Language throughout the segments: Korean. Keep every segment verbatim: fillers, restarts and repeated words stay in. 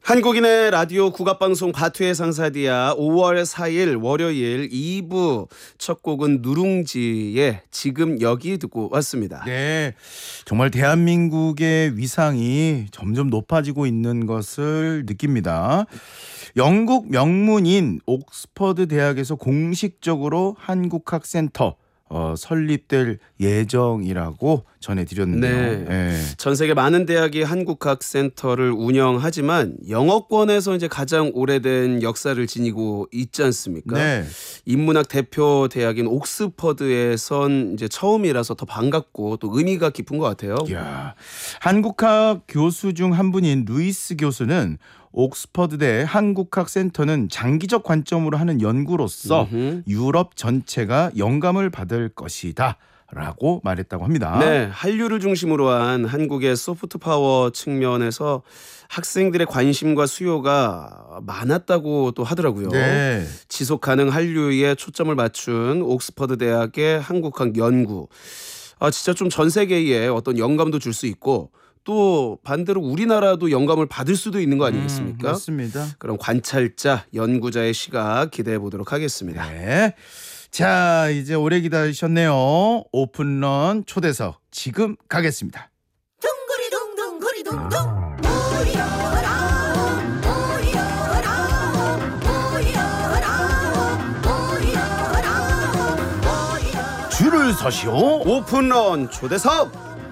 한국인의 라디오 국악방송 바투의 상사디아 오월 사일 월요일 이 부 첫 곡은 누룽지의 지금 여기 듣고 왔습니다. 네, 정말 대한민국의 위상이 점점 높아지고 있는 것을 느낍니다. 영국 명문인 옥스퍼드 대학에서 공식적으로 한국학센터 어, 설립될 예정이라고 전해드렸는데요. 네. 네. 전 세계 많은 대학이 한국학센터를 운영하지만 영어권에서 이제 가장 오래된 역사를 지니고 있지 않습니까? 네. 인문학 대표 대학인 옥스퍼드에선 이제 처음이라서 더 반갑고 또 의미가 깊은 것 같아요. 이야, 한국학 교수 중 한 분인 루이스 교수는 옥스퍼드대 한국학센터는 장기적 관점으로 하는 연구로서 음흠. 유럽 전체가 영감을 받을 것이다 라고 말했다고 합니다. 네, 한류를 중심으로 한 한국의 소프트 파워 측면에서 학생들의 관심과 수요가 많았다고 또 하더라고요. 네. 지속 가능 한류에 초점을 맞춘 옥스퍼드 대학의 한국학 연구. 아, 진짜 좀 전 세계에 어떤 영감도 줄 수 있고 또 반대로 우리나라도 영감을 받을 수도 있는 거 아니겠습니까? 음, 맞습니다. 그럼 관찰자, 연구자의 시각 기대해 보도록 하겠습니다. 네. 자, 이제 오래 기다리셨네요. 오픈런 초대석 지금 가겠습니다. 둥그리 둥둥 그리 둥둥 모여라 모여라 모여라 모여라 모여라 줄을 서시오. 오픈런 초대석.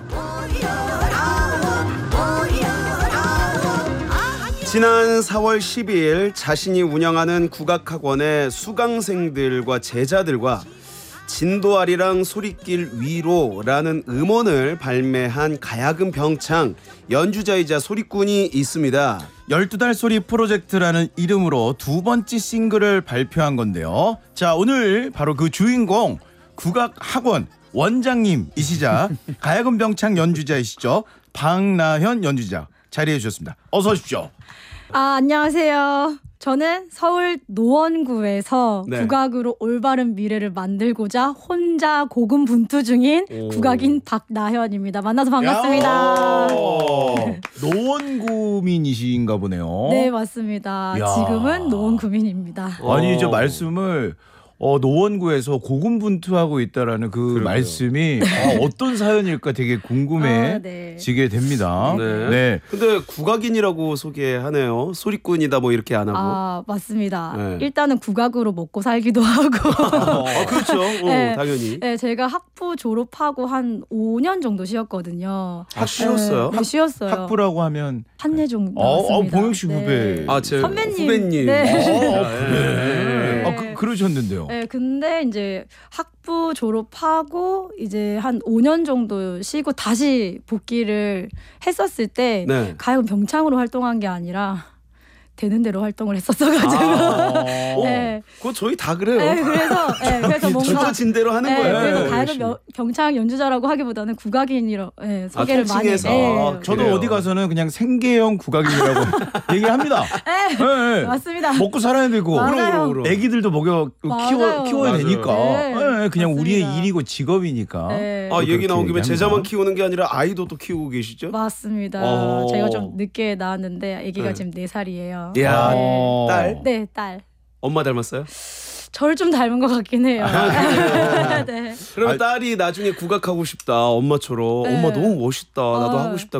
지난 사월 십이일 자신이 운영하는 국악학원의 수강생들과 제자들과 진도아리랑 소리길 위로라는 음원을 발매한 가야금 병창 연주자이자 소리꾼이 있습니다. 열두 달 소리 프로젝트라는 이름으로 두 번째 싱글을 발표한 건데요. 자, 오늘 바로 그 주인공 국악학원 원장님이시자 가야금 병창 연주자이시죠. 박나현 연주자 자리해 주셨습니다. 어서 오십시오. 아, 안녕하세요. 저는 서울 노원구에서 네. 국악으로 올바른 미래를 만들고자 혼자 고군분투 중인 오. 국악인 박나현입니다. 만나서 반갑습니다. 노원구민이신가 보네요. 네, 맞습니다. 야. 지금은 노원구민입니다. 아니, 저 어. 말씀을 어, 노원구에서 고군분투하고 있다라는 그 그러게요. 말씀이 아, 어떤 사연일까 되게 궁금해지게 아, 네. 됩니다. 네. 네. 근데 국악인이라고 소개하네요. 소리꾼이다 뭐 이렇게 안 하고. 아, 맞습니다. 네. 일단은 국악으로 먹고 살기도 하고. 아, 그렇죠. 어, 네. 당연히. 네, 제가 학부 졸업하고 한 오 년 정도 쉬었거든요. 아, 쉬었어요? 네, 네, 쉬었어요. 학부라고 하면 한예종 어, 어, 나왔습니다. 봉혁 씨 후배. 아, 제 선배님. 후배님. 네. 어, 그래. 아, 그, 그러셨는데요. 네, 근데 이제 학부 졸업하고 이제 한 오 년 정도 쉬고 다시 복귀를 했었을 때 네. 가야금 병창으로 활동한 게 아니라 되는 대로 활동을 했었어가지고. 아, 어, 네. 그거 저희 다 그래요. 네, 그래서 네, 그래서 뭔가 주어진 대로 하는 네, 거예요. 그래서 네, 가야금 열심히. 명- 병창 연주자라고 하기보다는 국악인이라 네, 아, 소개를 많이. 통칭해서. 네, 아, 저도 그래요. 어디 가서는 그냥 생계형 국악인이라고 얘기합니다. 네, 네. 맞습니다. 먹고 살아야 되고 맞아요. 그럼. 애기들도 먹여 키워 맞아요. 키워야 맞아요. 되니까. 네, 네, 그냥 우리의 맞습니다. 일이고 직업이니까. 네. 아, 얘기 나온 김에 그렇게 제자만 얘기합니다. 키우는 게 아니라 아이도 또 키우고 계시죠? 맞습니다. 어. 제가 좀 늦게 낳았는데 아기가 네. 지금 네 살이에요. 이야, 어. 딸? 네, 딸. 엄마 닮았어요? 저를 좀 닮은 것 같긴 해요. 네. 그러면 아, 딸이 나중에 국악하고 싶다 엄마처럼 네. 엄마 너무 멋있다 나도 아. 하고 싶다